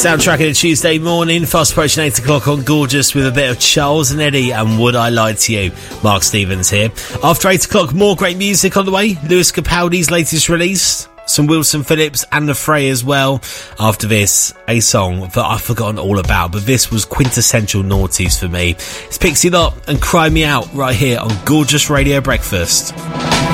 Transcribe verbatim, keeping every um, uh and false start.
Soundtrack of a Tuesday morning, fast approaching eight o'clock on Gorgeous with a bit of Charles and Eddie and Would I Lie to You. Mark Stevens here. After eight o'clock, more great music on the way. Lewis Capaldi's latest release, some Wilson Phillips and The Fray as well. After this, a song that I've forgotten all about, but this was quintessential noughties for me. It's Pixie Lott and Cry Me Out right here on Gorgeous Radio Breakfast.